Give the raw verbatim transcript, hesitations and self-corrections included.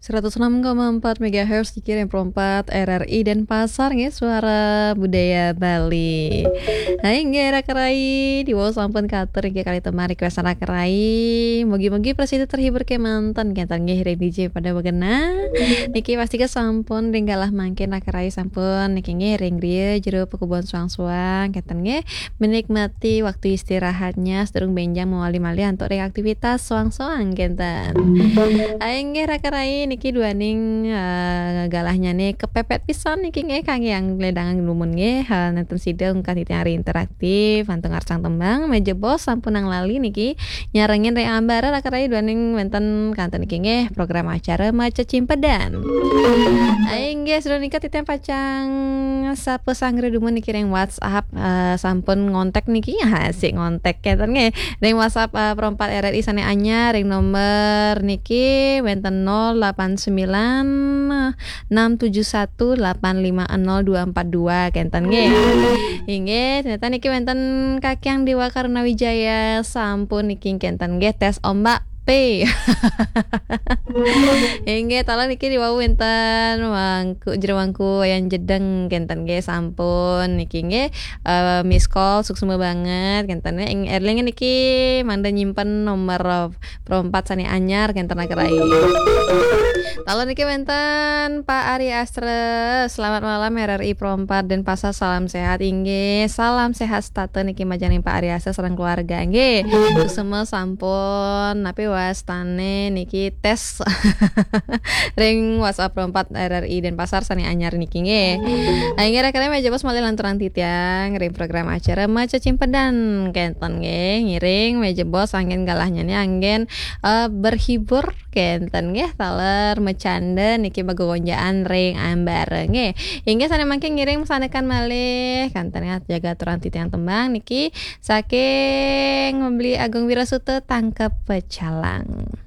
seratus enam koma empat megahertz dikirim perempat R R I dan pasar nge suara budaya Bali. Hai nge rakerai di bawah sampun kater nge kali temah request rakerai. Mogi-mogi presiden terhibur ke mantan kentan nge hiring D J pada bagena. Niki pasti ke sampun ringgalah mangkin rakerai sampun niki nge ring ria jero pekebun suang-suang kentan nge menikmati waktu istirahatnya sedurung benjang mewali-mali untuk reaktivitas suang-suang kentan. Hai nge rakerai niki duaning uh, galahnya nih kepepet pisan niki nge kang yang ledangan lumun nge hal nonton sidang kan hari interaktif antung arcang tembang meja bos sampun nang lali niki nyarengin re ambara rakerai duaning wenten kanten niki nge program acara maca cimpedan. Aing nge sudah nikah titian pacang sape sangre dumun niki reng WhatsApp uh, sampun ngontek niki asik ngontek keten nge reng WhatsApp uh, perempat R R I sane anyar reng nomor niki wenten nol delapan sembilan enam tujuh satu delapan lima nol dua empat dua kenten nge. Inge ternyata niki wenten kakyang Dewa Karnawijaya sampun niki kenten nge tes ombak P. Inge tala niki diwau wenten wangku jero wangku yang jedeng kenten nge sampun niki nge uh, miss call suksema banget kenten nge ing erling niki manda nyimpen nomor perempat sani anyar kenten rakerai. Tala niki wenten Pak Ari Astre, selamat malam R R I Perempat dan Pasar salam sehat inge. Salam sehat state niki majaning Pak Ari Astre sareng keluarga nge. Semua sampun napi wastane niki tes ring WhatsApp Perempat R R I dan Pasar sani anyar niki nge. Aing kira-kira meja bos malih lanturan titiang ring program acara maca cimpedan kenten nge ngiring meja bos angin galahnya nih angin uh, berhibur kenten nge taler mecanda niki bagogonjaan ring ambareng nge hingga sana mangke ngiring sanekan malih kanten jaga aturan titiang tembang niki saking membeli Agung Wirasuto tangkep pecalang.